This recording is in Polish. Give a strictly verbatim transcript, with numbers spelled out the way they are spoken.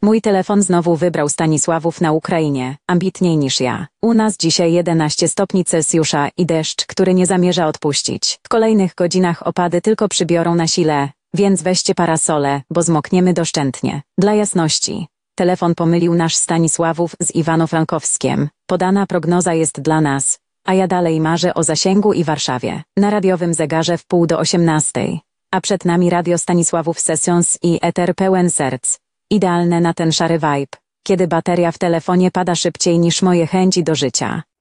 Mój telefon znowu wybrał Stanisławów na Ukrainie, ambitniej niż ja. U nas dzisiaj jedenaście stopni Celsjusza i deszcz, który nie zamierza odpuścić. W kolejnych godzinach opady tylko przybiorą na sile, więc weźcie parasole, bo zmokniemy doszczętnie. Dla jasności. Telefon pomylił nasz Stanisławów z Iwano-Frankowskiem. Podana prognoza jest dla nas, a ja dalej marzę o zasięgu i Warszawie. Na radiowym zegarze w pół do osiemnastej. A przed nami radio Stanisławów Sessions i eter pełen serc. Idealne na ten szary vibe, kiedy bateria w telefonie pada szybciej niż moje chęci do życia.